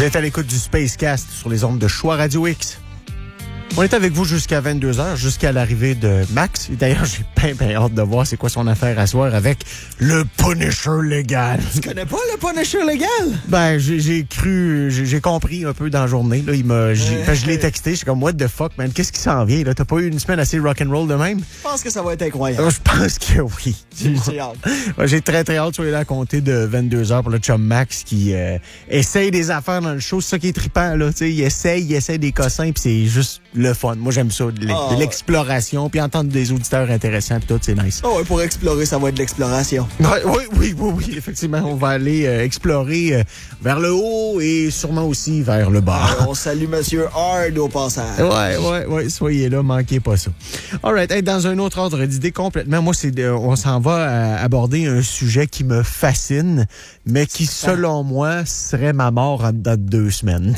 êtes à l'écoute du Spacecast sur les ondes de Choix Radio X. On est avec vous jusqu'à 22h, jusqu'à l'arrivée de Max. Et d'ailleurs, j'ai bien hâte de voir c'est quoi son affaire à soir avec le Punisher légal. Tu connais pas le Punisher légal? Ben, j'ai compris un peu dans la journée. Là, je l'ai texté, je suis comme, what the fuck, man, qu'est-ce qui s'en vient? Là? T'as pas eu une semaine assez rock'n'roll de même? Je pense que ça va être incroyable. Je pense que oui. J'ai hâte. J'ai très hâte de soyez là à compter de 22h pour le chum Max qui essaye des affaires dans le show. C'est ça qui est trippant, là. Il essaye des cossins, puis c'est juste le fun. Moi, j'aime ça, de l'exploration, puis entendre des auditeurs intéressants, puis tout, c'est nice. Oh, ouais, pour explorer, ça va être de l'exploration. Oui, effectivement. On va aller explorer vers le haut et sûrement aussi vers le bas. On salue Monsieur Hard au passage. Ouais, soyez là, manquez pas ça. All right, dans un autre ordre d'idée complètement, moi, on s'en va aborder un sujet qui me fascine, mais qui, selon moi, serait ma mort en dedans de 2 semaines.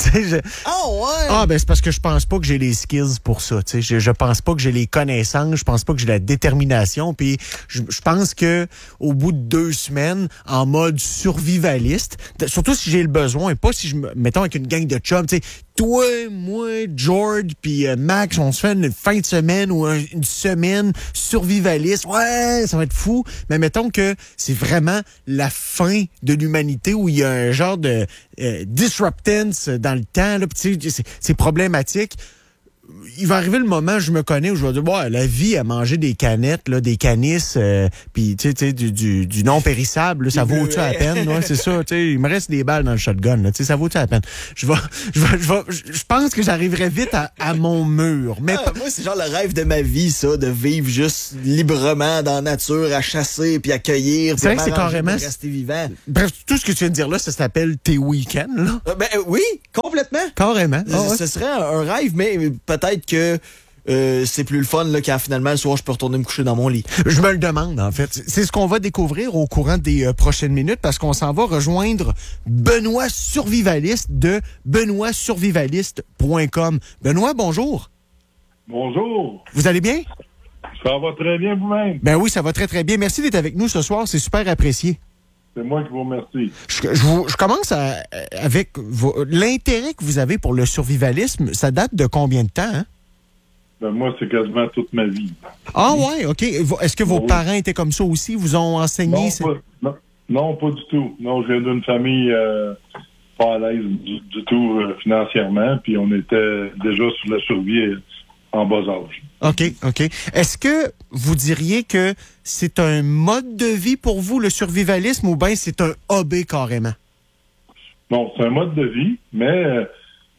Ben c'est parce que je pense pas que j'ai les skills pour ça. Je pense pas que j'ai les connaissances, je pense pas que j'ai la détermination, puis je pense que au bout de 2 semaines, en mode survivaliste, surtout si j'ai le besoin, pas si mettons avec une gang de chums, tu sais, toi, moi, George, puis Max, on se fait une fin de semaine ou une semaine survivaliste. Ouais, ça va être fou. Mais mettons que c'est vraiment la fin de l'humanité où il y a un genre de disruptance dans le temps. Là, c'est problématique. Il va arriver le moment, je me connais, où je vais dire, la vie à manger des canettes, là, des canisses, puis tu sais, du non périssable, là, ça vaut-tu la peine? Ouais, c'est ça, tu sais, il me reste des balles dans le shotgun, là, tu sais, ça vaut-tu la peine? Je pense que j'arriverai vite à mon mur. Mais moi, c'est genre le rêve de ma vie, ça, de vivre juste librement dans la nature, à chasser, puis à cueillir, c'est vrai que c'est carrément rester vivant. Bref, tout ce que tu viens de dire là, ça s'appelle tes week-ends, là. Oui, complètement. Carrément. Ce serait un rêve, mais peut-être que c'est plus le fun là, quand finalement le soir je peux retourner me coucher dans mon lit. Je me le demande en fait. C'est ce qu'on va découvrir au courant des prochaines minutes parce qu'on s'en va rejoindre Benoît Survivaliste de benoîtsurvivaliste.com. Benoît, bonjour. Bonjour. Vous allez bien? Ça va très bien vous-même. Ben oui, ça va très bien. Merci d'être avec nous ce soir, c'est super apprécié. C'est moi qui vous remercie. Je commence avec l'intérêt que vous avez pour le survivalisme. Ça date de combien de temps, hein? Ben moi, c'est quasiment toute ma vie. Ah ouais, OK. Est-ce que vos parents étaient comme ça aussi? Vous ont enseigné? Non, pas du tout. Non, je viens d'une famille pas à l'aise du tout financièrement, puis on était déjà sur la survie en bas âge. OK. Est-ce que vous diriez que c'est un mode de vie pour vous, le survivalisme, ou bien c'est un hobby carrément? Non, c'est un mode de vie, mais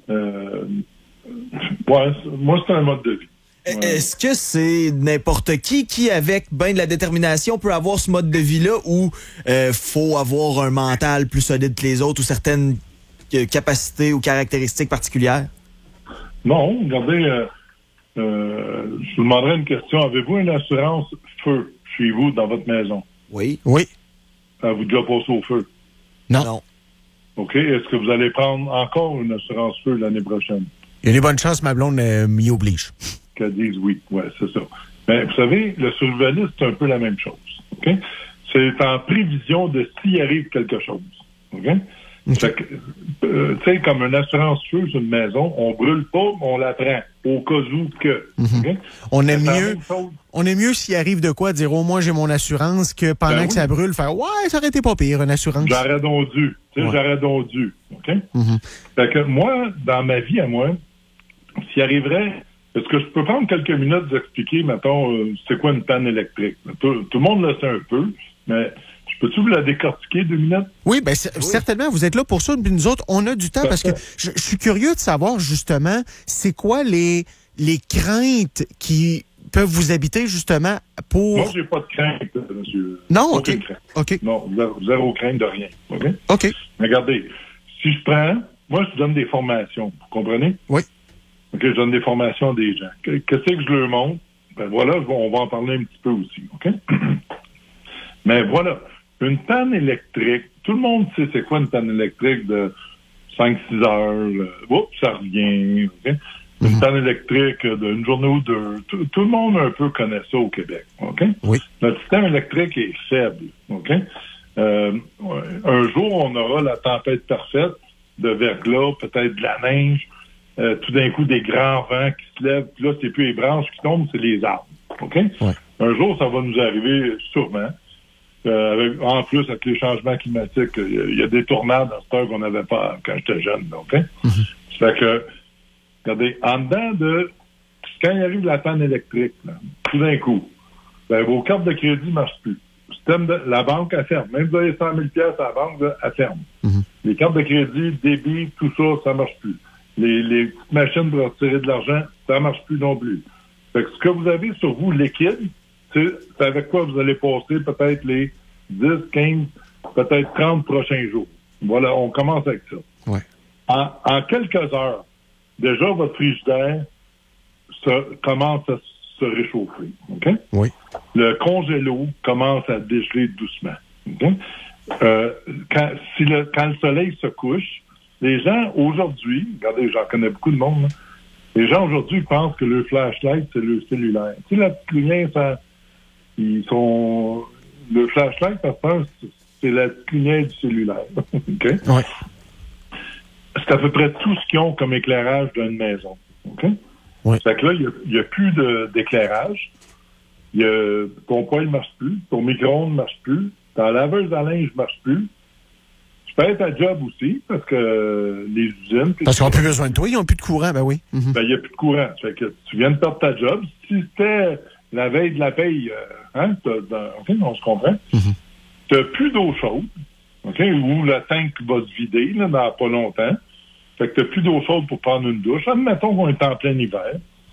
moi, c'est un mode de vie. Est-ce que c'est n'importe qui, avec ben de la détermination, peut avoir ce mode de vie-là ou faut avoir un mental plus solide que les autres ou certaines capacités ou caractéristiques particulières? Non, regardez, je vous demanderais une question. Avez-vous une assurance feu chez vous, dans votre maison? Oui. Avez-vous déjà passé au feu? Non. OK. Est-ce que vous allez prendre encore une assurance feu l'année prochaine? Il y a des bonnes chances, ma blonde m'y oblige. Qu'elle dise oui. Ouais, c'est ça. Mais vous savez, le survivaliste, c'est un peu la même chose. OK? C'est en prévision de s'il arrive quelque chose. OK? Fait que, tu sais, comme une assurance feu sur une maison, on brûle pas, on la prend au cas où que. Okay? On aime mieux s'il arrive de quoi dire au moins j'ai mon assurance que pendant que ça brûle, faire ça aurait été pas pire, une assurance. J'aurais donc dû. OK? Fait que moi, dans ma vie à moi, s'il arriverait, est-ce que je peux prendre quelques minutes d'expliquer, mettons, c'est quoi une panne électrique? Tout le monde le sait un peu, mais peux-tu vous la décortiquer 2 minutes? Oui, bien, certainement. Vous êtes là pour ça. Puis nous autres, on a du temps parce que je suis curieux de savoir, justement, c'est quoi les craintes qui peuvent vous habiter, justement, pour... Moi, j'ai pas de crainte, monsieur. Non? Aucune OK. Crainte. Non, zéro crainte de rien. OK? OK. Regardez, si je prends... Moi, je donne des formations. Vous comprenez? Oui. OK, je donne des formations à des gens. Qu'est-ce que je leur montre? Ben voilà, on va en parler un petit peu aussi. OK? Mais voilà. Une panne électrique, tout le monde sait c'est quoi une panne électrique de 5-6 heures. Ça revient. Okay? Une panne électrique d'une journée ou deux. Tout le monde un peu connaît ça au Québec. Okay? Oui. Notre système électrique est faible. Okay? Un jour, on aura la tempête parfaite, de verglas, peut-être de la neige, tout d'un coup des grands vents qui se lèvent, puis là, c'est plus les branches qui tombent, c'est les arbres. OK? Ouais. Un jour, ça va nous arriver sûrement. En plus, avec les changements climatiques, il y a des tornades à cette heure qu'on n'avait pas quand j'étais jeune. OK? Ça fait que, regardez, en dedans de... Quand il arrive la panne électrique, là, tout d'un coup, vos cartes de crédit ne marchent plus. La banque, elle ferme. Même si vous avez 100 000 $ à la banque, là, elle ferme. Les cartes de crédit, débit, tout ça ne marche plus. Les petites machines pour retirer de l'argent, ça ne marche plus non plus. Fait que ce que vous avez sur vous liquide, c'est avec quoi vous allez passer peut-être les 10, 15, peut-être 30 prochains jours. Voilà, on commence avec ça. Ouais. En quelques heures, déjà, votre frigidaire commence à se réchauffer. OK? Oui. Le congélo commence à dégeler doucement. OK? Quand le soleil se couche, les gens aujourd'hui, regardez, j'en connais beaucoup de monde, là, les gens aujourd'hui pensent que le flashlight, c'est le cellulaire. Tu sais, la petite lumière, le flashlight, c'est la petite lumière du cellulaire. OK? Oui. C'est à peu près tout ce qu'ils ont comme éclairage d'une maison. OK? Oui. Fait que là, il n'y a plus d'éclairage. Ton poêle ne marche plus. Ton micro-ondes ne marche plus. Ta laveuse à linge ne marche plus. Tu peux être à job aussi, parce que les usines... Parce qu'ils n'ont plus besoin de toi, ils n'ont plus de courant, ben oui. Il n'y a plus de courant. Fait que tu viens de perdre ta job. Si c'était la veille de la paye, OK, on se comprend. Tu n'as plus d'eau chaude, OK, ou le tank va se vider là, dans pas longtemps. Fait que tu n'as plus d'eau chaude pour prendre une douche. Admettons qu'on est en plein hiver.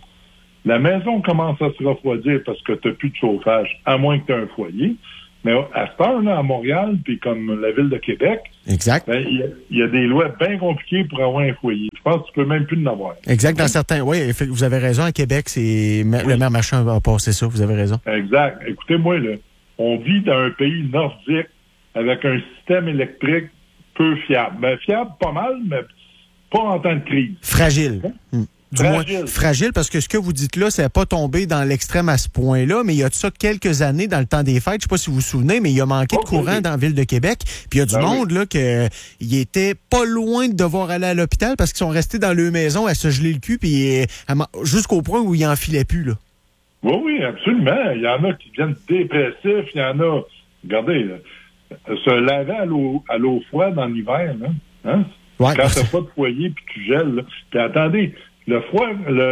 La maison commence à se refroidir parce que tu n'as plus de chauffage, à moins que tu aies un foyer. Mais à cette heure-là, à Montréal, puis comme la ville de Québec, exact. Il y a des lois bien compliquées pour avoir un foyer. Je pense que tu peux même plus en avoir. Exact. Dans certains... Oui, vous avez raison. À Québec, le maire Machin a passé ça. Vous avez raison. Exact. Écoutez-moi, là, on vit dans un pays nordique avec un système électrique peu fiable. Ben, fiable, pas mal, mais pas en temps de crise. Fragile. Du moins, Fragile. fragile, parce que ce que vous dites là, ça n'a pas tombé dans l'extrême à ce point-là, mais il y a de ça quelques années, dans le temps des fêtes, je ne sais pas si vous vous souvenez, mais il a manqué de courant dans la ville de Québec. Puis il y a du monde là il était pas loin de devoir aller à l'hôpital parce qu'ils sont restés dans leur maison à se geler le cul, puis jusqu'au point où ils en filaient plus, là. Oui, absolument. Il y en a qui deviennent dépressifs, il y en a... Regardez, là, se laver à l'eau froide en hiver, là, hein? Ouais. Quand t'as pas de foyer puis tu gèles, là. Puis attendez, le froid,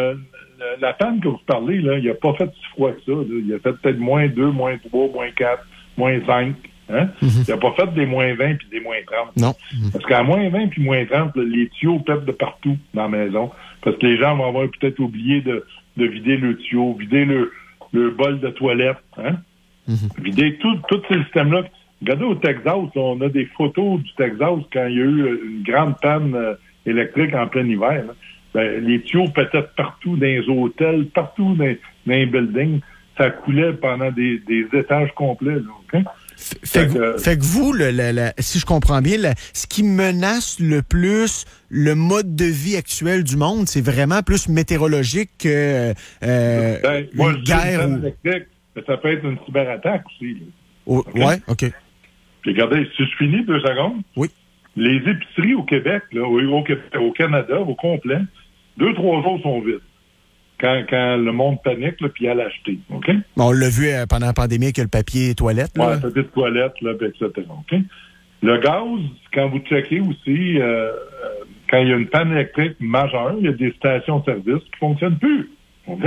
la panne que vous parlez, là, il a pas fait si froid que ça. Là. Il a fait peut-être -2, -3, -4, -5. Hein? Il n'a pas fait des -20 puis des -30. Non. Parce qu'à -20 puis -30, là, les tuyaux pètent de partout dans la maison. Parce que les gens vont avoir peut-être oublié de vider le tuyau, vider le bol de toilette. Hein? Vider tous ces systèmes-là. Regardez au Texas, là, on a des photos du Texas quand il y a eu une grande panne électrique en plein hiver. Là. Ben, les tuyaux pétaient partout dans les hôtels, partout dans les buildings. Ça coulait pendant des étages complets. Là, okay? Fait que vous, si je comprends bien, ce qui menace le plus le mode de vie actuel du monde, c'est vraiment plus météorologique que moi, une guerre. Électrique, ça peut être une cyberattaque aussi. Okay? Ouais, OK. Puis regardez, si je finis 2 secondes, oui. Les épiceries au Québec, là, au Canada, au complet, 2-3 jours sont vides. Quand le monde panique, là, puis à l'acheter. OK? Bon, on l'a vu pendant la pandémie avec le papier toilette. Oui, le papier de toilette, là, etc. OK? Le gaz, quand vous checkez aussi, quand il y a une panne électrique majeure, il y a des stations-service qui ne fonctionnent plus. OK?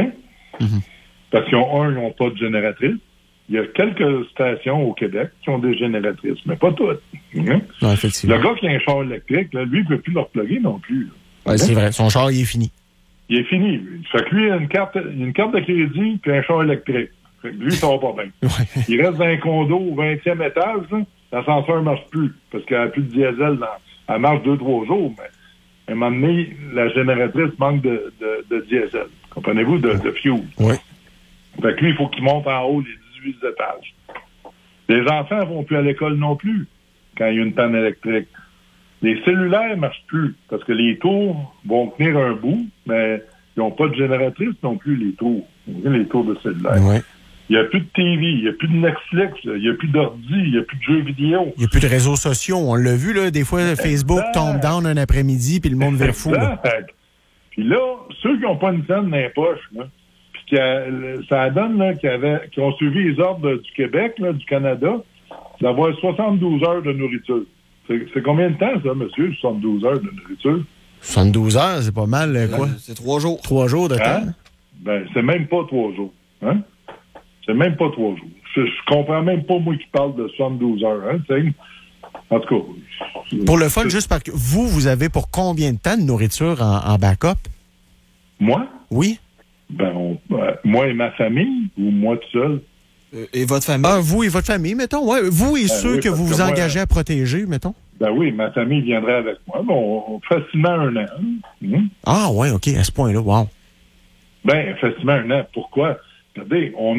Parce qu'ils n'ont pas de génératrice. Il y a quelques stations au Québec qui ont des génératrices, mais pas toutes. Okay? Non, effectivement. Le gars qui a un char électrique, là, lui, il ne peut plus le reploguer non plus. Ouais, c'est vrai. Son char, il est fini. Il est fini, lui. Fait que lui, il a une carte de crédit puis un char électrique. Fait que lui, ça va pas bien. Ouais. Il reste dans un condo au 20e étage, là, l'ascenseur ne marche plus parce qu'il n'y a plus de diesel. Elle marche 2-3 jours, mais à un moment donné, la génératrice manque de diesel. Comprenez-vous? De fuel. Oui. Fait que lui, il faut qu'il monte en haut les 18 étages. Les enfants ne vont plus à l'école non plus quand il y a une panne électrique. Les cellulaires ne marchent plus parce que les tours vont tenir un bout, mais ils n'ont pas de génératrice non plus, les tours. Les tours de cellulaire. Oui. Il n'y a plus de TV, il n'y a plus de Netflix, il n'y a plus d'ordi, il n'y a plus de jeux vidéo. Il n'y a plus de réseaux sociaux. On l'a vu, là, des fois, Facebook tombe down un après-midi, puis le monde vire fou. Là. Puis là, ceux qui n'ont pas une scène dans les poches, là, puis ça donne là, qui ont suivi les ordres du Québec, là, du Canada, d'avoir 72 heures de nourriture. C'est combien de temps, ça, monsieur, 72 heures de nourriture? 72 heures, c'est pas mal, quoi? C'est 3 jours. 3 jours de temps? Ben, c'est même pas 3 jours. Hein? C'est même pas 3 jours. Je comprends même pas, moi, qui parle de 72 heures. Hein, t'sais. En tout cas. Pour le fun, juste parce que vous avez pour combien de temps de nourriture en backup? Moi? Oui. Ben, moi et ma famille, ou moi tout seul? Et votre famille? Ah, vous et votre famille, mettons. Ouais. Vous et ceux que vous vous engagez à protéger, mettons. Ben oui, ma famille viendrait avec moi. Bon, facilement 1 an. Ah, ouais, OK, à ce point-là, wow. Ben, facilement 1 an. Pourquoi? Regardez, on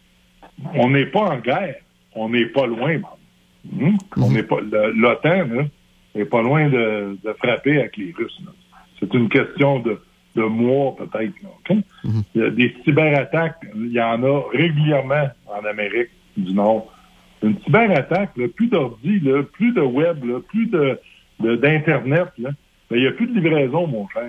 n'est pas en guerre. On n'est pas loin, même. On n'est pas. L'OTAN, là, n'est pas loin de frapper avec les Russes. Là. C'est une question de mois, peut-être. Là, okay? Il y a des cyberattaques, il y en a régulièrement en Amérique du Nord. Une cyberattaque, là, plus d'ordi, là, plus de web, là, plus d'Internet, là, ben, il n'y a plus de livraison, mon cher.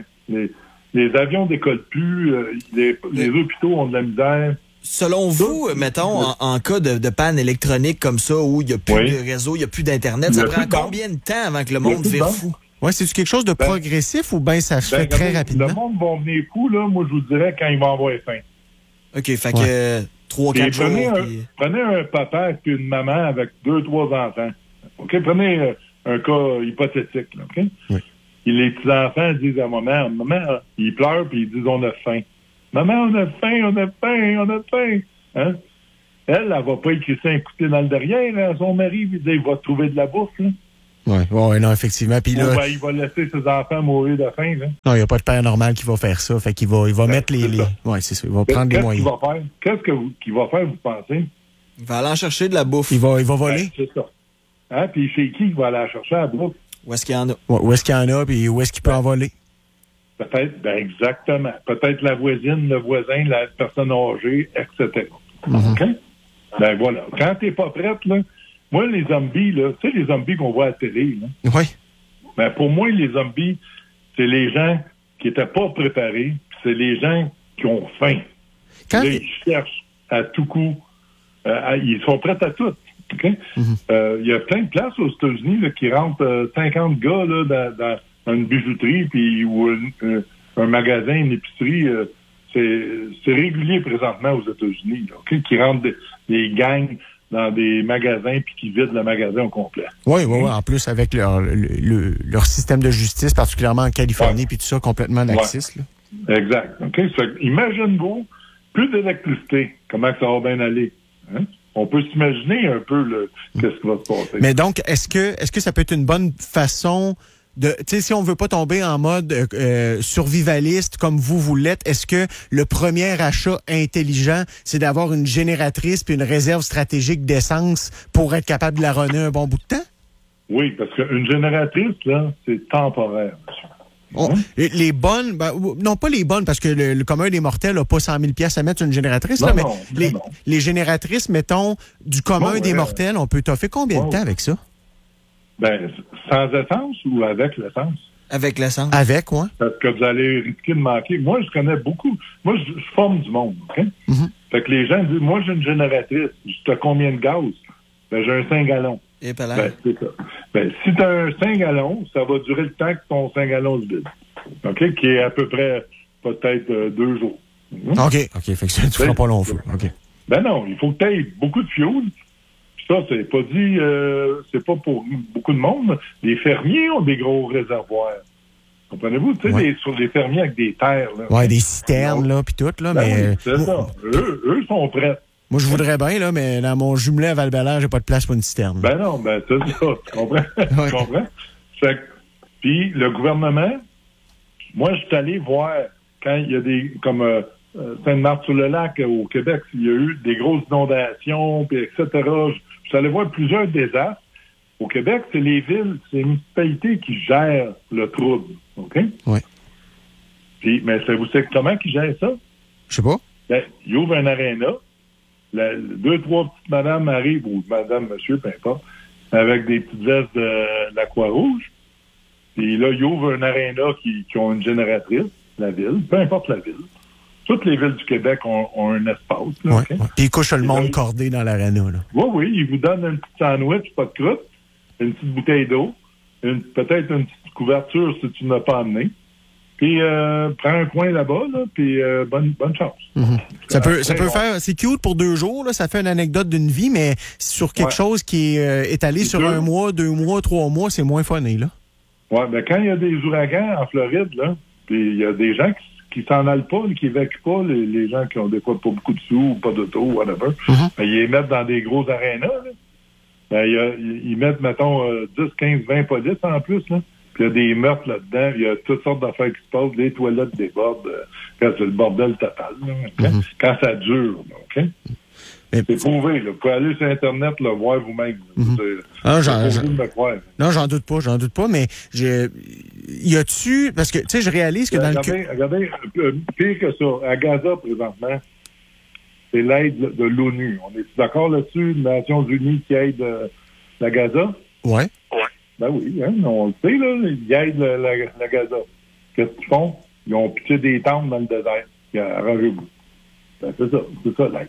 Les avions décollent plus, les hôpitaux ont de la misère. Selon vous, mettons, en cas de panne électronique comme ça, où il n'y a plus de réseau, il n'y a plus d'Internet, ça prend combien de temps avant que le monde vire fou? Oui, c'est-tu quelque chose de progressif ou bien ça se fait très rapidement? Le monde va venir fou, là, moi, je vous dirais, quand il va avoir faim. OK, fait que 3-4 jours. Prenez un papa et une maman avec 2-3 enfants. OK? Prenez un cas hypothétique, là, OK? Oui. Et les petits-enfants disent à maman, ils pleurent puis ils disent on a faim. Maman, on a faim, on a faim, on a faim. Hein? Elle va pas écrire ça un coup de pied dans le derrière à son mari, puis il va trouver de la bouffe, là. Oui, non, effectivement. Puis là, il va laisser ses enfants mourir de faim, là. Non, il n'y a pas de père normal qui va faire ça. Fait qu'il va mettre les. Oui, c'est ça. Il va prendre les moyens. Qu'est-ce qu'il va faire, vous pensez? Il va aller en chercher de la bouffe. Il va voler. C'est ça. Hein? Puis c'est qui va aller chercher la bouffe? Où est-ce qu'il y en a? Où est-ce qu'il y en a, puis où est-ce qu'il peut en voler? Peut-être, exactement. Peut-être la voisine, le voisin, la personne âgée, etc. OK? Ben voilà. Quand t'es pas prête, là, moi, les zombies, là, tu sais, les zombies qu'on voit à la télé, là. Oui. Ben, pour moi, les zombies, c'est les gens qui étaient pas préparés, c'est les gens qui ont faim. Là, ils cherchent à tout coup. Ils sont prêts à tout. Okay? Il y a plein de places aux États-Unis là, qui rentrent 50 gars là, dans une bijouterie puis ou un magasin, une épicerie. C'est régulier présentement aux États-Unis, là, okay? Qui rentrent des gangs dans des magasins puis qui vident le magasin au complet. Oui. En plus, avec leur système de justice, particulièrement en Californie, puis tout ça, complètement laxiste. Là. Exact. Okay? Imagine-vous, plus d'électricité, comment que ça va bien aller. Hein? On peut s'imaginer un peu qu'est-ce qui va se passer. Mais donc, est-ce que ça peut être une bonne façon de, tu sais, si on veut pas tomber en mode survivaliste comme vous l'êtes, est-ce que le premier achat intelligent, c'est d'avoir une génératrice puis une réserve stratégique d'essence pour être capable de la runner un bon bout de temps? Oui, parce qu'une génératrice, là, c'est temporaire, monsieur. Les bonnes, non pas les bonnes, parce que le commun des mortels n'a pas 100 000 $ à mettre sur une génératrice, non, là, mais non. les génératrices, mettons, du commun des mortels, on peut toffer combien de temps avec ça? Ben, sans essence ou avec l'essence? Avec l'essence. Avec, oui. Parce que vous allez risquer de manquer. Moi, je connais beaucoup. Moi, je forme du monde, OK? Fait que les gens disent, moi, j'ai une génératrice. Tu as combien de gaz? Ben, j'ai un 5 gallons. Et c'est ça. Ben, si tu as un 5 gallons, ça va durer le temps que ton 5 gallons se vide. OK? Qui est à peu près, peut-être 2 jours. OK. Fait que ça ne fera pas long feu. OK. Ben non, il faut que tu aies beaucoup de fioul. Ça, c'est pas dit, c'est pas pour beaucoup de monde. Les fermiers ont des gros réservoirs. Comprenez-vous? Tu sais, sur les fermiers avec des terres. Oui, des citernes, là, puis tout, là. Ben mais oui, c'est ça. Eux sont prêts. Moi, je voudrais bien, là, mais dans mon jumelé à Val-Bélair, j'ai pas de place pour une citerne. Ben non, c'est ça. Tu comprends? Tu comprends? Puis, le gouvernement, moi, je suis allé voir quand il y a des, comme Sainte-Marthe-sur-le-Lac au Québec, il y a eu des grosses inondations, puis etc. Je suis allé voir plusieurs désastres. Au Québec, c'est les villes, c'est les municipalités qui gèrent le trouble. OK? Oui. Puis, mais vous savez comment qu'ils gèrent ça? Je sais pas. Ben, ils ouvrent un aréna. 2, 3 petites madames arrivent, ou madame, monsieur, peu importe, avec des petites vestes de la Croix-Rouge. Puis là, ils ouvrent un aréna qui ont une génératrice, la ville, peu importe la ville. Toutes les villes du Québec ont un espace. Là, okay? Puis ils couchent le monde cordé dans l'aréna. Oui, ils vous donnent un petit sandwich, pas de croûte, une petite bouteille d'eau, peut-être une petite couverture si tu n'as pas amené. Puis prends un coin là-bas, là, puis bonne chance. Mm-hmm. Ça peut faire, c'est cute pour 2 jours, là, ça fait une anecdote d'une vie, mais sur quelque chose qui est étalé sur 1 mois, 2 mois, 3 mois, c'est moins funné, là. Oui, ben quand il y a des ouragans en Floride, là, puis il y a des gens qui s'en allent pas, qui évacuent pas, les gens qui ont des fois pas beaucoup de sous, ou pas d'auto, whatever, ben, ils les mettent dans des gros arénas, là. Ben, ils mettent, mettons, 10, 15, 20 polices en plus, là. Puis il y a des meurtres là-dedans, il y a toutes sortes d'affaires qui se passent, les toilettes débordent, quand c'est le bordel total, là, okay? Quand ça dure, OK? C'est prouvé, là. Vous pouvez aller sur Internet, le voir vous-même. Non, j'en doute pas, mais y a-tu, parce que, tu sais, je réalise que Regardez, pire que ça, à Gaza, présentement, c'est l'aide de l'ONU. On est d'accord là-dessus, les Nations Unies qui aident la Gaza? Ouais. Ben oui, hein, on le sait, là, ils aident la Gaza. Qu'est-ce qu'ils font? Ils ont pitché des tentes dans le désert. Arrangez-vous. Ben, c'est ça, l'aide.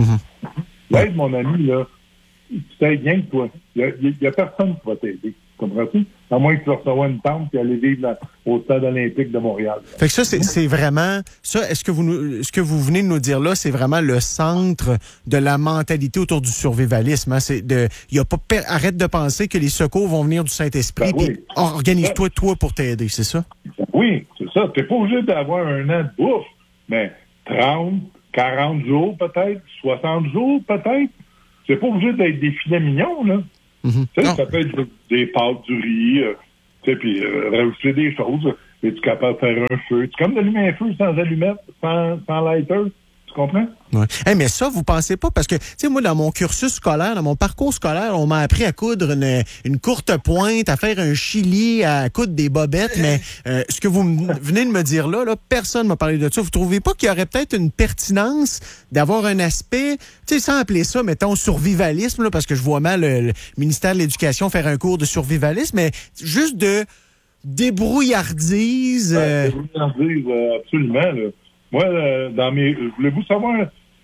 L'aide, mon ami, là, tu t'aides bien que toi. Il y a personne qui va t'aider. Comprends-tu? À moins que tu recevoir une tente et aller vivre au stade olympique de Montréal. Fait que ça, c'est vraiment... Ça, ce que vous venez de nous dire là, c'est vraiment le centre de la mentalité autour du survivalisme. Hein? Arrête de penser que les secours vont venir du Saint-Esprit. Ben oui. Puis organise-toi, toi, pour t'aider, c'est ça? Oui, c'est ça. T'es pas obligé d'avoir 1 an de bouffe, mais 30, 40 jours peut-être, 60 jours peut-être. C'est pas obligé d'être des filets mignons, là. Ça peut être des pâtes, du riz, puis rajouter des choses. Es-tu capable de faire un feu? C'est comme d'allumer un feu sans allumette, sans lighter. Tu comprends? Oui. Hey, mais ça, vous pensez pas? Parce que, tu sais, moi, dans mon cursus scolaire, dans mon parcours scolaire, on m'a appris à coudre une courte pointe, à faire un chili, à coudre des bobettes, mais ce que vous venez de me dire là, personne ne m'a parlé de ça. Vous trouvez pas qu'il y aurait peut-être une pertinence d'avoir un aspect, tu sais, sans appeler ça, mettons, survivalisme, là, parce que je vois mal le ministère de l'Éducation faire un cours de survivalisme, mais juste de débrouillardise. Débrouillardise, absolument, là. Moi, voulez-vous savoir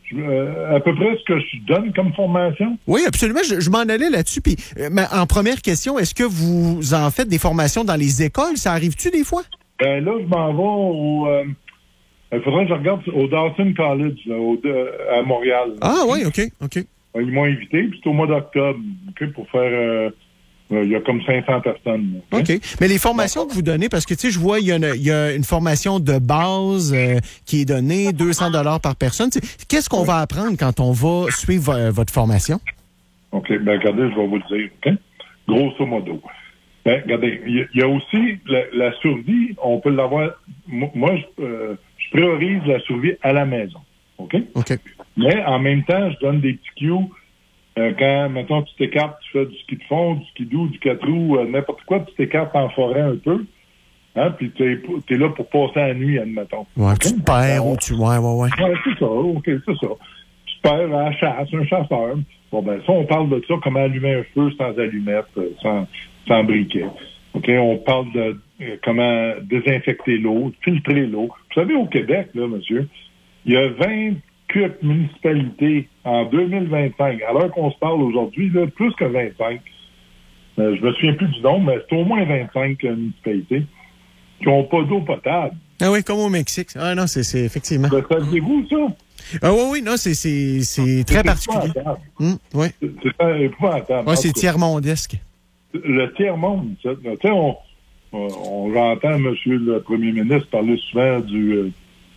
à peu près ce que je donne comme formation? Oui, absolument. Je m'en allais là-dessus. Puis, en première question, est-ce que vous en faites des formations dans les écoles? Ça arrive-tu des fois? Là, je m'en vais il faudrait que je regarde au Dawson College, là, à Montréal. Ah oui, OK. Ils m'ont invité, puis c'est au mois d'octobre, pour faire... il y a comme 500 personnes. OK. Mais les formations que vous donnez, parce que, tu sais, je vois, il y a une formation de base qui est donnée, 200 $ par personne. Qu'est-ce qu'on va apprendre quand on va suivre votre formation? OK. Ben, regardez, je vais vous le dire. OK? Grosso modo. Ben, regardez, il y a aussi la survie, on peut l'avoir... Moi, je priorise la survie à la maison. OK? Mais, en même temps, je donne des petits cues. Quand, mettons, tu t'écartes, tu fais du ski de fond, du skidoo, du 4 roues, n'importe quoi, tu t'écartes en forêt un peu, hein, puis t'es là pour passer la nuit, admettons. Ouais, okay? Tu te perds ou tu... Ouais. Ouais, c'est ça, OK, c'est ça. Tu te perds à la chasse, un chasseur. Bon, ben, ça, on parle de ça, comment allumer un feu sans allumette, sans briquet. OK, on parle de comment désinfecter l'eau, filtrer l'eau. Vous savez, au Québec, là, monsieur, il y a 20 municipalités en 2025. À l'heure qu'on se parle aujourd'hui, là, plus que 25. Je me souviens plus du nombre, mais c'est au moins 25 municipalités qui n'ont pas d'eau potable. Ah oui, comme au Mexique. Ah non, c'est effectivement. Le saviez-vous, ça? Ah oui, non, c'est très particulier. Oui. C'est épouvantable. Oui, c'est tiers-mondesque. Le tiers-monde, ça. Tu sais, on entend M. le Premier ministre parler souvent du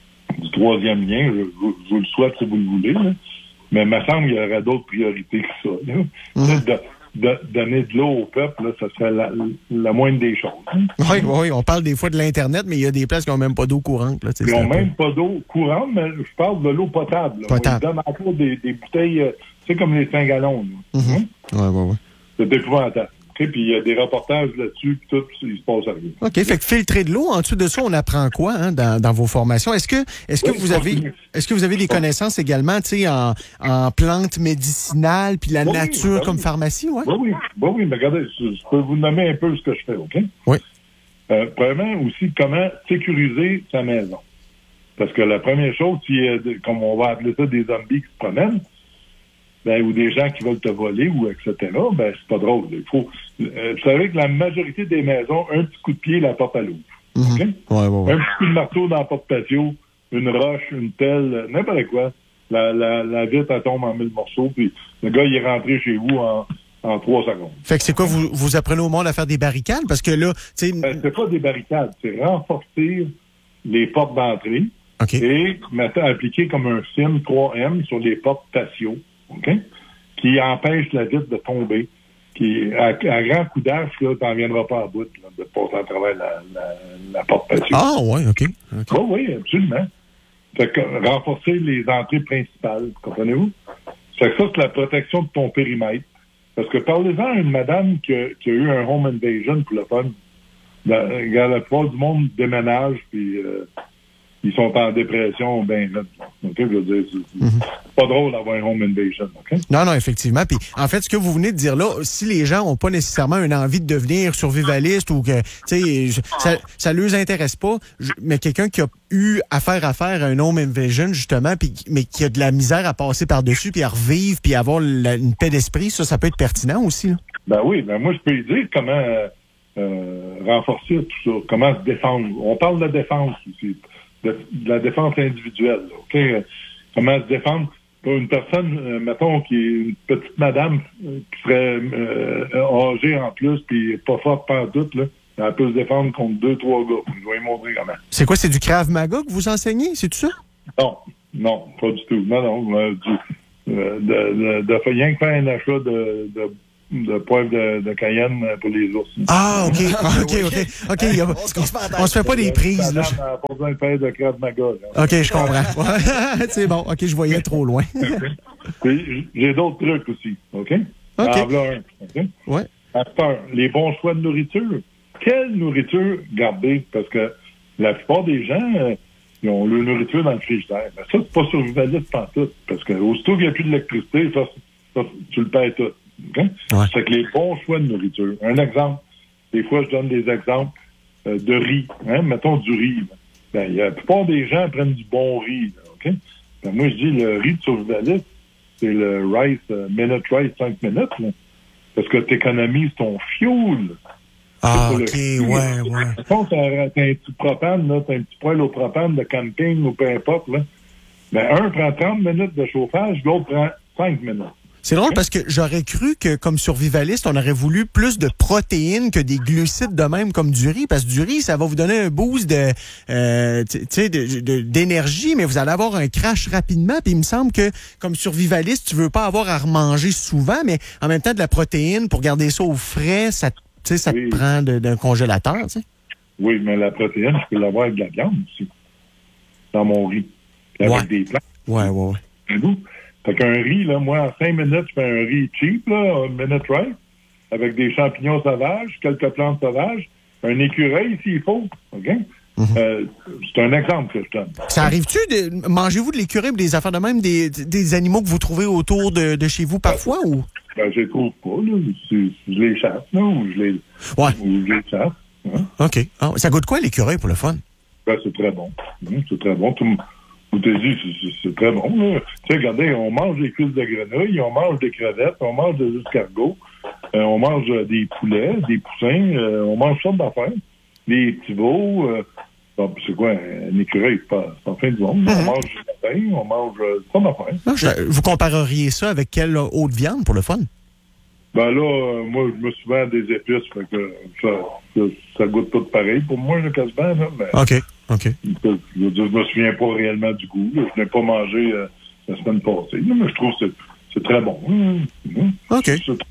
3e lien, je vous le souhaite si vous le voulez, là. Mais il me semble qu'il y aurait d'autres priorités que ça. Donner de l'eau au peuple, là, ça serait la moindre des choses. Hein? Oui, on parle des fois de l'Internet, mais il y a des places qui n'ont même pas d'eau courante. Là, ils n'ont même pas d'eau courante, mais je parle de l'eau potable. Ils donnent encore des bouteilles, comme les 5 gallons. Oui. C'est épouvantable. OK? Puis il y a des reportages là-dessus, puis tout, il se passe rien. OK. Fait que filtrer de l'eau, en dessous de ça, on apprend quoi dans vos formations? Est-ce que vous avez des connaissances également, en plantes médicinales puis la nature comme pharmacie? Ouais? Oui, mais regardez, je peux vous nommer un peu ce que je fais, OK? Oui. Premièrement, aussi, comment sécuriser sa maison. Parce que la première chose, comme on va appeler ça des zombies qui se promènent, ou des gens qui veulent te voler, ou etc., c'est pas drôle. Il faut, vous savez que la majorité des maisons, un petit coup de pied, la porte à l'ouvre. Okay? Ouais. Un petit coup de marteau dans la porte patio, une roche, une pelle, n'importe quoi. La vitre, elle tombe en 1000 morceaux, puis le gars, il est rentré chez vous en 3 secondes. Fait que c'est quoi, vous apprenez au monde à faire des barricades? Parce que là, c'est pas des barricades, c'est renforcer les portes d'entrée. Okay. Et appliquer comme un film 3M sur les portes patio, okay? Qui empêche la vitre de tomber. Qui, à grand coup d'arche, là, t'en viendras pas à bout là, de passer à travers la porte patio. Ah, ouais, OK. Oh, oui, absolument. Fait que renforcer les entrées principales, comprenez-vous? Fait que ça, c'est la protection de ton périmètre. Parce que parlez-en à une madame qui a eu un home invasion pour le fun. La plupart du monde déménage, puis ils sont en dépression, OK, je veux dire, c'est pas drôle d'avoir un home invasion, OK? Non, effectivement. Puis, en fait, ce que vous venez de dire là, si les gens n'ont pas nécessairement une envie de devenir survivaliste ou que, ça leur intéresse pas, mais quelqu'un qui a eu affaire à un home invasion, justement, mais qui a de la misère à passer par-dessus, puis à revivre, puis à avoir une paix d'esprit, ça peut être pertinent aussi, là. Oui, moi, je peux lui dire comment renforcer tout ça, comment se défendre. On parle de défense aussi. De la défense individuelle. OK? Comment se défendre pour une personne, mettons, qui est une petite madame qui serait âgée en plus, puis pas forte par doute, là, elle peut se défendre contre 2-3 gars. Je vais lui montrer comment. C'est quoi? C'est du Krav Maga que vous enseignez? C'est tout ça? Non, pas du tout. Non, de rien que faire un achat de poivre de Cayenne pour les ours. Ah, OK. On se fait pas des prises, là. On n'a pas besoin de faire de Krav Maga. OK, je comprends. C'est bon. OK, je voyais trop loin. J'ai d'autres trucs aussi. OK? En voilà un. OK? Ouais. Après, les bons choix de nourriture. Quelle nourriture garder? Parce que la plupart des gens, ils ont leur nourriture dans le frigidaire. Mais ça, c'est pas survivaliste pantoute. Parce que aussitôt qu'il n'y a plus d'électricité, ça, tu le paies tout. Okay? Ouais. C'est que les bons choix de nourriture. Un exemple, des fois, je donne des exemples de riz. Mettons du riz. La plupart des gens prennent du bon riz. Là, OK? Moi, je dis le riz de survivaliste, c'est le rice, minute rice, 5 minutes. Là, parce que tu économises ton fuel. Ah, OK, ouais. Mettons, t'as un petit propane, là, t'as un petit poêle au propane de camping ou peu importe. Là. Un prend 30 minutes de chauffage, l'autre prend 5 minutes. C'est drôle parce que j'aurais cru que, comme survivaliste, on aurait voulu plus de protéines que des glucides de même comme du riz. Parce que du riz, ça va vous donner un boost d'énergie, mais vous allez avoir un crash rapidement. Puis il me semble que, comme survivaliste, tu veux pas avoir à remanger souvent, mais en même temps, de la protéine, pour garder ça au frais, ça te prend d'un congélateur, tu sais. Oui, mais la protéine, je peux l'avoir avec de la viande aussi. Dans mon riz. Avec des plats. Ouais. Fait qu'un riz, là, moi, en 5 minutes, je fais un riz cheap, là, minute rice, avec des champignons sauvages, quelques plantes sauvages, un écureuil s'il faut, OK? C'est un exemple que je donne. Ça arrive-tu mangez-vous de l'écureuil ou des affaires de même, des animaux que vous trouvez autour de chez vous parfois, ou? Je les trouve pas, là. Je les chasse, là, ou je les chasse. Hein? OK. Ah, ça goûte quoi, l'écureuil, pour le fun? C'est très bon. C'est très bon. Vous te dites, c'est très bon. Là. Tu sais, regardez, on mange des cuisses de grenouilles, on mange des crevettes, on mange des escargots, on mange des poulets, des poussins, on mange toutes sortes d'affaires. Des petits veaux, c'est quoi, un écureuil, c'est pas fin du monde. On mange du matin, on mange toutes sortes d'affaires. Vous compareriez ça avec quelle autre viande pour le fun? Moi, je me souviens des épices, fait que ça goûte tout pareil pour moi, là, quasiment. Là, mais OK. Je me souviens pas réellement du goût. Là. Je n'ai pas mangé la semaine passée. Là, mais je trouve que c'est très bon. OK.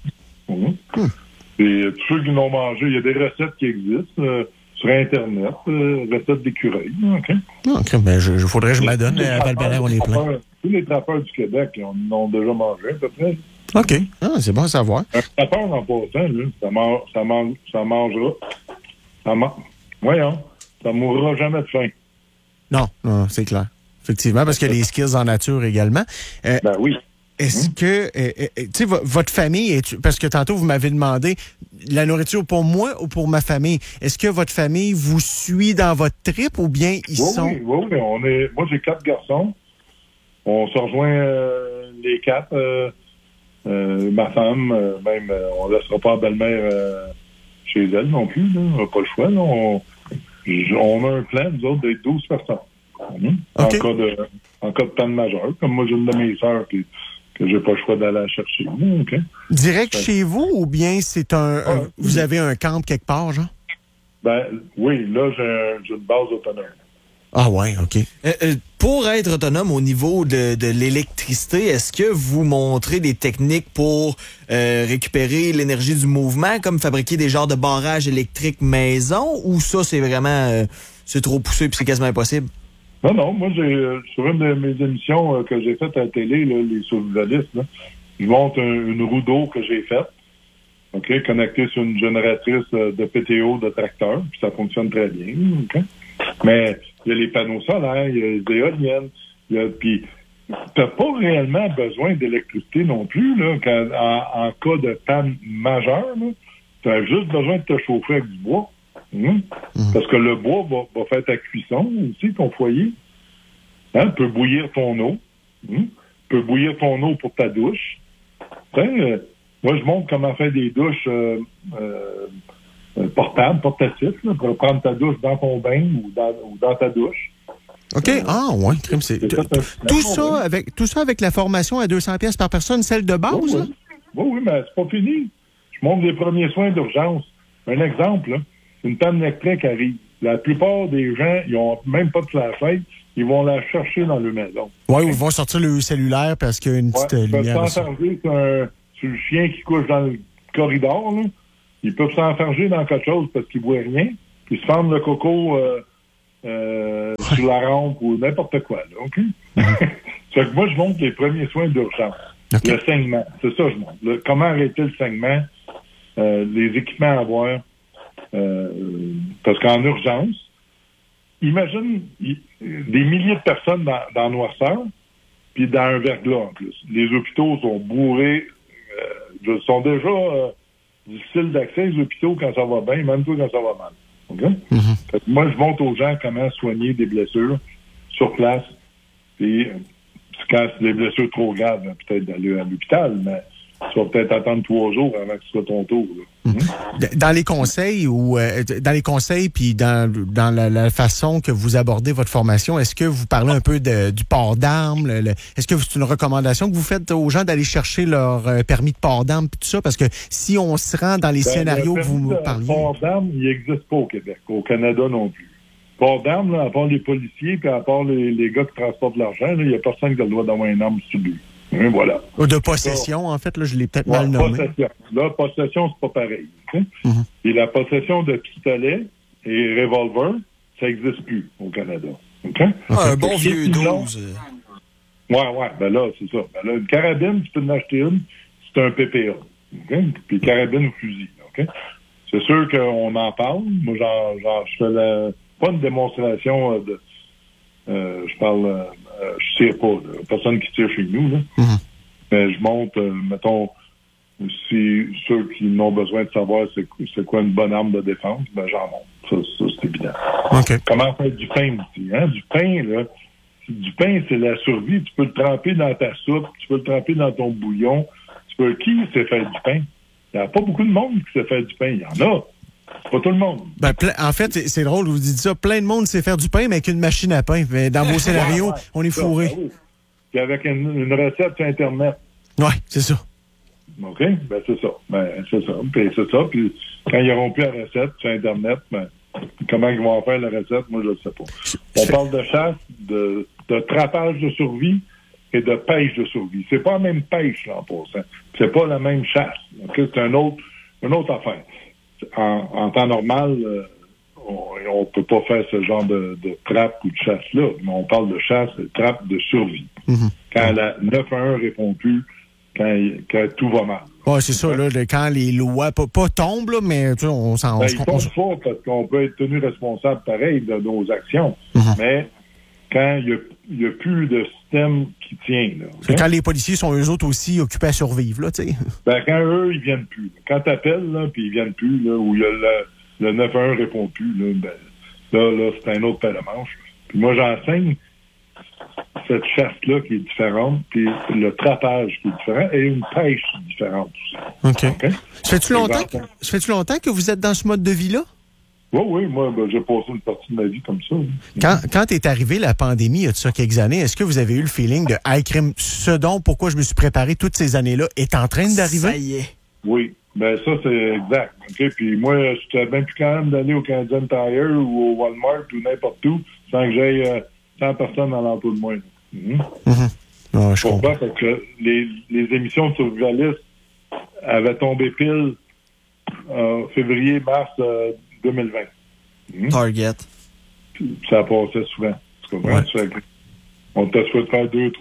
Et tous ceux qui l'ont mangé, il y a des recettes qui existent sur Internet, recettes d'écureuil. OK. Il faudrait que je m'adonne. À Val-Bélair, on est plein. Tous les trappeurs du Québec, on en ont déjà mangé à peu près. OK. Ah, c'est bon à savoir. Un sapeur en passant, là, ça mangera. Voyons, ça mourra jamais de faim. Non, c'est clair. Effectivement, parce que les skills en nature également. Ben oui. Est-ce que, tu sais, votre famille, parce que tantôt vous m'avez demandé la nourriture pour moi ou pour ma famille, est-ce que votre famille vous suit dans votre trip ou bien ils sont... Oui, moi j'ai 4 garçons. On se rejoint les 4. Ma femme, même, on ne laissera pas la belle-mère chez elle non plus. Là. On n'a pas le choix. Là. On a un plan, nous autres, d'être 12 personnes. Okay. En cas de panne majeure. Comme moi, j'ai une de mes sœurs que j'ai pas le choix d'aller la chercher. Okay. Direct chez vous ou bien c'est vous avez un camp quelque part, genre? Ben oui, là, j'ai une base autonome. Ah ouais, OK. Pour être autonome au niveau de l'électricité, est-ce que vous montrez des techniques pour récupérer l'énergie du mouvement, comme fabriquer des genres de barrages électriques maison, ou ça, c'est vraiment c'est trop poussé et c'est quasiment impossible? Non, moi, sur une de mes émissions que j'ai faites à la télé, là, les survivalistes, là, je montre une roue d'eau que j'ai faite, OK, connectée sur une génératrice de PTO de tracteur, puis ça fonctionne très bien, OK? Mais il y a les panneaux solaires, il y a les éoliennes, puis t'as pas réellement besoin d'électricité non plus, là, en cas de panne majeure, tu as juste besoin de te chauffer avec du bois. Parce que le bois va faire ta cuisson aussi, ton foyer. Peut bouillir ton eau. Peut bouillir ton eau pour ta douche. Moi, je montre comment faire des douches portables, portatifs, là, pour prendre ta douche dans ton bain ou dans ta douche. OK. Ouais, crime, c'est tout ça avec la formation à 200 pièces par personne, celle de base, là? Oui, mais c'est pas fini. Je montre les premiers soins d'urgence. Un exemple, là. Une panne électrique arrive. La plupart des gens, ils n'ont même pas de flashlight. Ils vont la chercher dans leur maison. Oui, ou ils vont sortir le cellulaire parce qu'il y a une petite lumière. Ils peuvent s'enfarger sur le chien qui couche dans le corridor. Là. Ils peuvent s'enfarger dans quelque chose parce qu'ils ne voient rien. Puis se fendre le coco sur la rampe ou n'importe quoi. Là, OK? Fait que moi, je montre les premiers soins d'urgence. Okay. Le saignement. C'est ça, je montre. Comment arrêter le saignement. Les équipements à avoir. Parce qu'en urgence, imagine des milliers de personnes dans noirceur, puis dans un verglas en plus. Les hôpitaux sont bourrés, sont déjà difficiles d'accès, les hôpitaux, quand ça va bien, même toi quand ça va mal. Okay? Fait que moi, je montre aux gens comment soigner des blessures sur place. Puis, quand c'est des blessures trop graves, peut-être d'aller à l'hôpital, mais tu vas peut-être attendre 3 jours avant que ce soit ton tour. Dans les conseils puis dans la façon que vous abordez votre formation, est-ce que vous parlez un peu du port d'armes? Est-ce que c'est une recommandation que vous faites aux gens d'aller chercher leur permis de port d'armes et tout ça? Parce que si on se rend dans les scénarios que vous parliez... Le port d'armes, il n'existe pas au Québec, au Canada non plus. Port d'armes, là, à part les policiers puis à part les gars qui transportent l'argent, il n'y a personne qui a le droit d'avoir une arme sur lui. Voilà. De possession, en fait, là, je l'ai peut-être mal nommé. Possession, c'est pas pareil. Et la possession de pistolet et revolver, ça n'existe plus au Canada. Un bon vieux 12. Ouais, ben là, c'est ça. Ben là, une carabine, tu peux en acheter une, c'est un PPA. Puis carabine ou fusil. C'est sûr qu'on en parle. Moi, je fais pas une démonstration de... je tire pas. Personne qui tire chez nous. Là. Mais je montre, mettons, si ceux qui n'ont besoin de savoir c'est quoi une bonne arme de défense, ben j'en montre. Ça c'est évident. Okay. Comment faire du pain aussi? Du pain, là. Du pain, c'est la survie. Tu peux le tremper dans ta soupe, tu peux le tremper dans ton bouillon. Qui sait faire du pain? Il n'y a pas beaucoup de monde qui sait faire du pain. Il y en a. C'est pas tout le monde. En fait, c'est drôle, vous dites ça. Plein de monde sait faire du pain, mais avec une machine à pain. Mais dans vos scénarios, on est fourrés. Ben oui. Puis avec une recette sur Internet. Oui, c'est ça. OK? Ben, c'est ça. Puis c'est ça. Puis quand ils n'auront plus la recette sur Internet, comment ils vont faire la recette, moi, je ne sais pas. On parle de chasse, de trappage de survie et de pêche de survie. C'est pas la même pêche, là, en passant. C'est pas la même chasse. Okay? C'est une autre affaire. En temps normal, on peut pas faire ce genre de trappe ou de chasse-là. Mais on parle de chasse, de trappe de survie. Quand la 911 répond plus, quand tout va mal. Oui, c'est ça, là, quand les lois, pas tombent, là, mais tu sais, on s'en... Ils tombent pas parce qu'on peut être tenu responsable pareil de nos actions, mais quand il n'y a plus de système qui tient. Là, okay? Quand les policiers sont eux autres aussi occupés à survivre, là, tu sais. Ben, quand eux, ils viennent plus. Quand t'appelles, là, puis ils viennent plus, là, où il y a le 911 répond plus, là, ben, là, c'est un autre paire de manches. Puis moi, j'enseigne cette chasse-là qui est différente, puis le trappage qui est différent, et une pêche différente aussi. OK. Okay? Ça fait-tu longtemps que vous êtes dans ce mode de vie-là? Oui, moi, j'ai passé une partie de ma vie comme ça. Quand est arrivée la pandémie, il y a de ça quelques années, est-ce que vous avez eu le feeling de « Hey, crime, ce dont pourquoi je me suis préparé toutes ces années-là est en train d'arriver? » Ça y est. Oui. Ben ça, c'est exact. Okay? Puis moi, j'étais bien plus quand même d'aller au Canadian Tire ou au Walmart ou n'importe où sans que j'aille 100 personnes à l'entour de moi. Ah, je comprends. Parce que les émissions de survivalistes avaient tombé pile février-mars 2020. Target. Ça passait souvent. On t'a souhaité faire deux,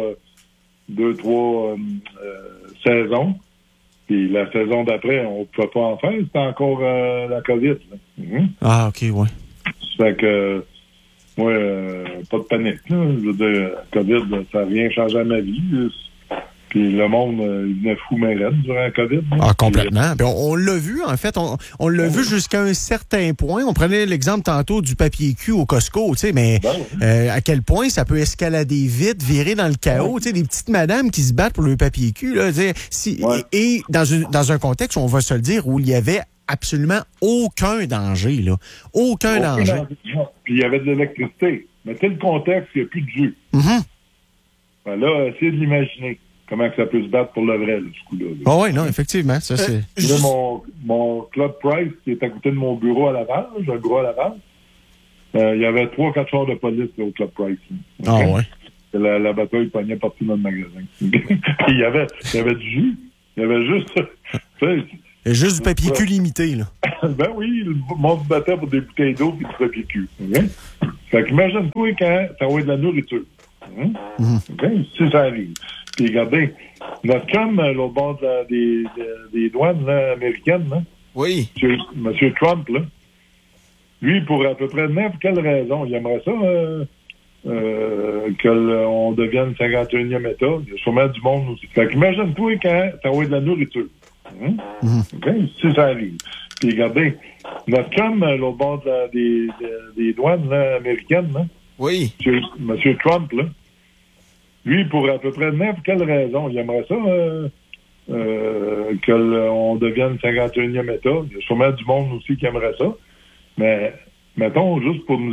trois saisons. Puis la saison d'après, on ne pouvait pas en faire. C'était encore la COVID. Ah, OK, oui. Ça fait que, moi, pas de panique. Là. Je veux dire, la COVID, ça n'a rien changé à ma vie. Puis le monde, il venait fou mais raide durant la COVID. Ah, complètement. Puis on l'a vu, en fait. On l'a vu jusqu'à un certain point. On prenait l'exemple tantôt du papier cul au Costco, tu sais, mais à quel point ça peut escalader vite, virer dans le chaos. Tu sais, des petites madames qui se battent pour le papier cul, là. Et dans un contexte où on va se le dire, où il y avait absolument aucun danger, là. Aucun danger. Puis il y avait de l'électricité. Mais tu sais, le contexte, il n'y a plus de jus. Ben là, essayez de l'imaginer. Comment que ça peut se battre pour le vrai, là, ce coup-là. Ah oui, non, effectivement. Ça, c'est... Mon Club Price, qui est à côté de mon bureau à Laval, j'ai un bureau à Laval, il y avait 3-4 chars de police là, au Club Price. Ah ouais. La bataille pognait partout dans le magasin. il y avait du jus. Il y avait juste... Il y a juste du papier cul limité, là. Ben oui, le monde se battait pour des bouteilles d'eau et du papier cul. Okay? Fait qu'imagine-toi quand ça va être de la nourriture. Okay? Si ça arrive. Puis regardez, notre chum, l'autre bord des douanes là, américaines, là, oui. Monsieur Trump, là, lui, pour à peu près n'importe quelle raison, il aimerait ça qu'on devienne 51e État. Il y a sûrement du monde aussi. Fait qu'imagine-toi quand ça va être de la nourriture. Okay? Si ça arrive. Puis regardez, notre chum, l'autre bord des douanes là, américaines, là, oui. Monsieur Trump, là, lui, pour à peu près n'importe quelle raison, il aimerait ça qu'on devienne 51e État. Il y a sûrement du monde aussi qui aimerait ça. Mais, mettons, juste pour nous